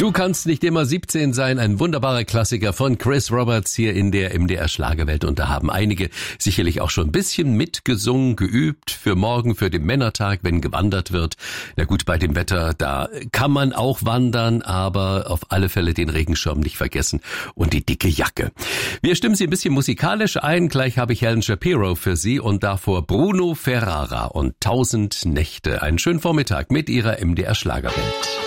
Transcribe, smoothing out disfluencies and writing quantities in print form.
Du kannst nicht immer 17 sein, ein wunderbarer Klassiker von Chris Roberts hier in der MDR Schlagerwelt. Und da haben einige sicherlich auch schon ein bisschen mitgesungen, geübt für morgen, für den Männertag, wenn gewandert wird. Na gut, bei dem Wetter, da kann man auch wandern, aber auf alle Fälle den Regenschirm nicht vergessen und die dicke Jacke. Wir stimmen Sie ein bisschen musikalisch ein. Gleich habe ich Helen Shapiro für Sie und davor Bruno Ferrara und 1000 Nächte. Einen schönen Vormittag mit Ihrer MDR Schlagerwelt.